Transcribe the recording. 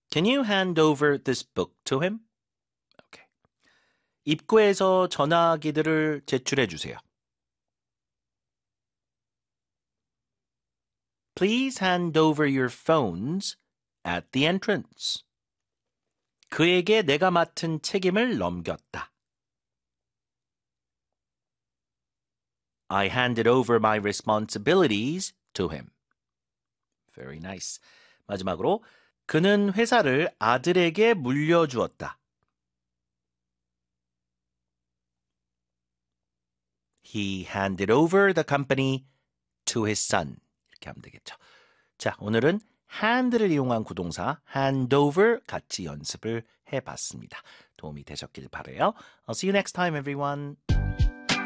Can you hand over this book to him? Okay. 입구에서 전화기들을 제출해 주세요. Please hand over your phones at the entrance. 그에게 내가 맡은 책임을 넘겼다. I handed over my responsibilities to him. Very nice. 마지막으로 그는 회사를 아들에게 물려주었다. He handed over the company to his son. 이렇게 하면 되겠죠. 자, 오늘은 hand를 이용한 구동사 hand over 같이 연습을 해봤습니다. 도움이 되셨길 바라요. I'll see you next time, everyone.